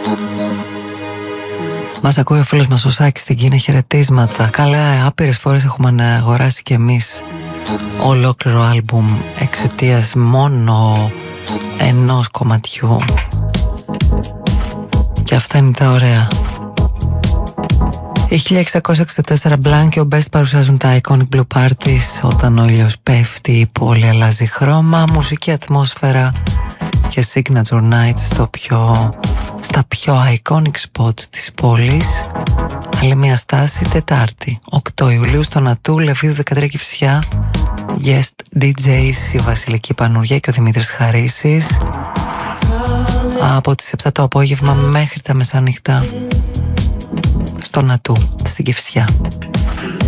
Μας ακούει ο φίλος μας ο Σάκης στην Κίνα, χαιρετίσματα. Καλά, άπειρες φορές έχουμε αγοράσει κι εμείς ολόκληρο άλμπουμ εξαιτίας μόνο ενός κομματιού. Και αυτά είναι τα ωραία. Οι 1664 Blank και ο Best παρουσιάζουν τα Iconic Blue Parties. Όταν ο ήλιος πέφτει, η πόλη αλλάζει χρώμα, μουσική ατμόσφαιρα και signature nights στα πιο iconic spot της πόλης. Άλλη μια στάση Τετάρτη 8 Ιουλίου στο Νατού, Λεβίδου 13 Κηφισιά. Guest DJs η Βασιλική Πανουριά και ο Δημήτρης Χαρίσης από τις 7 το απόγευμα μέχρι τα μεσάνυχτα στο Νατού στην Κηφισιά.